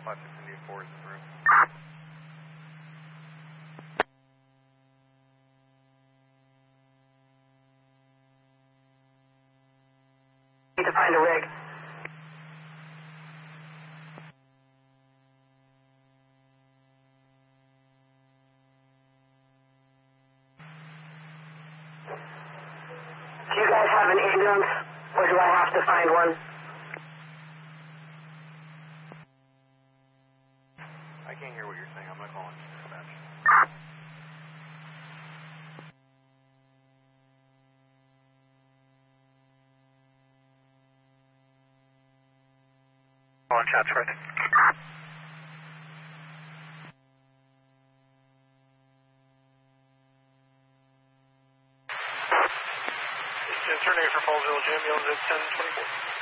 56 India 4 is in the room. Need to find a rig. Do you guys have an ambulance, or do I have to find one? I can't hear what you're saying. I'm going to call in dispatch. On shots right. It's Terminator for Fallsville Gym, Yells at 1024.